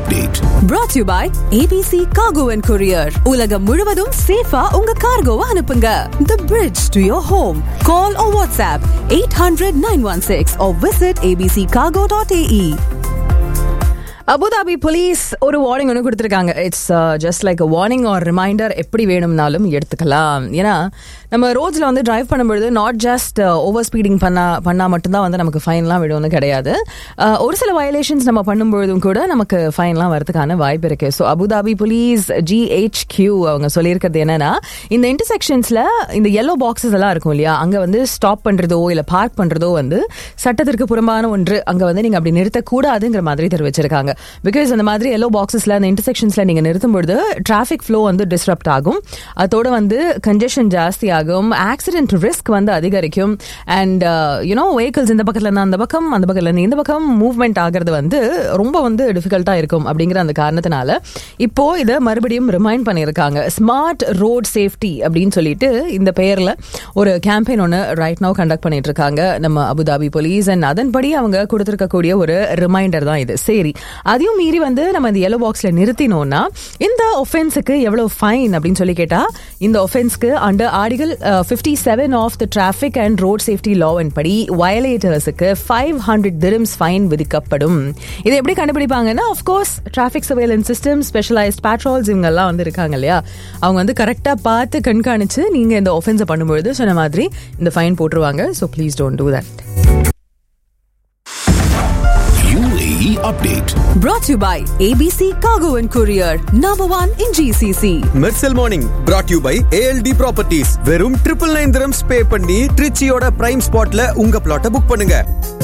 update. Brought to you by ABC Cargo and Courier. உலகம் முழுவதும் சேஃபா உங்க கார்கோவை அனுப்புங்க. The bridge to your home. Call or WhatsApp 800-916 or visit abccargo.ae. Abu Dhabi police ஒரு warning ஒன்று கொடுத்துருக்காங்க. It's just like a warning R reminder. எப்படி வேணும்னாலும் எடுத்துக்கலாம். ஏன்னா நம்ம ரோட்ஸில் வந்து டிரைவ் பண்ணும்பொழுது நாட் ஜஸ்ட் ஓவர் ஸ்பீடிங் பண்ணால் மட்டும்தான் வந்து நமக்கு ஃபைன்லாம் விடும்னு கிடையாது. ஒரு சில வயலேஷன்ஸ் நம்ம பண்ணும்பொழுதும் கூட நமக்கு ஃபைன்லாம் வரதுக்கான வாய்ப்பு இருக்கு. ஸோ அபுதாபி போலீஸ் GHQ அவங்க சொல்லியிருக்கிறது என்னன்னா, இந்த இன்டர்செக்ஷன்ஸில் இந்த yellow பாக்ஸஸ் எல்லாம் இருக்கும் இல்லையா, அங்கே வந்து ஸ்டாப் பண்ணுறதோ இல்லை பார்க் பண்ணுறதோ வந்து சட்டத்திற்கு புறம்பான ஒன்று. அங்கே வந்து நீங்கள் அப்படி நிறுத்தக்கூடாதுங்கிற மாதிரி தெரிவிச்சிருக்காங்க. பிகாஸ் அந்த மாதிரி எல்லோ பாக்ஸஸ்ல அந்த இன்டர்செக்ஷன்ஸ்ல நீங்க நிறுத்தும் பொழுது டிராபிக் ஃப்ளோ வந்து டிஸ்டர்ப்ட் ஆகும். அதோட வந்து கன்ஜெஷன் ஜாஸ்தி ஆகும், ஆக்சிடென்ட் ரிஸ்க் வந்து அதிகரிக்கும். அண்ட் யூனோ வெஹிக்கிள்ஸ் இந்த பக்கத்துல இருந்து அந்த பக்கம், அந்த பக்கத்துல இருந்து இந்த பக்கம் மூவ்மெண்ட் ஆகிறது வந்து ரொம்ப வந்து டிஃபிகல்ட்டா இருக்கும். அப்படிங்கிற அந்த காரணத்தினால இப்போ இதை மறுபடியும் ரிமைண்ட் பண்ணியிருக்காங்க. ஸ்மார்ட் ரோட் சேஃப்டி அப்படின்னு சொல்லிட்டு இந்த பெயர்ல ஒரு கேம்பெயின் ஒன்று ரைட் நவ் கண்டக்ட் பண்ணிட்டு இருக்காங்க நம்ம அபுதாபி போலீஸ். அண்ட் அதன்படி அவங்க கொடுத்திருக்கக்கூடிய ஒரு ரிமைண்டர் தான் இது. சரி, அதையும் மீறி வந்து நம்ம இந்த yellow பாக்ஸ்ல நிறுத்தினோம்னா இந்த ஒஃபென்ஸுக்கு எவ்வளவு ஃபைன் அப்படின்னு சொல்லி கேட்டா, இந்த ஒஃபென்ஸ்க்கு under article 57 of the traffic and road safety லாவின் படி வயலேட்டர்ஸுக்கு 500 dirhams ஃபைன் விதிக்கப்படும். இதை எப்படி கண்டுபிடிப்பாங்கன்னா, of course traffic surveillance system, specialised patrols இவங்க எல்லாம் வந்து இருக்காங்க இல்லையா, அவங்க வந்து கரெக்டா பார்த்து கண்காணிச்சு நீங்க இந்த ஒஃபென்ஸை பண்ணும்பொழுது சொன்ன மாதிரி இந்த ஃபைன் போட்டுருவாங்க. So please don't do that. UAE update. Brought to you by ABC Cargo and Courier, number 1 in GCC. Mersal Morning brought to you by ALD Properties. வெறும் 999 dirhams பே பண்ணி ட்ரிச்சியோட பிரைம் ஸ்பாட்ல உங்க பிளாட்டை புக் பண்ணுங்க.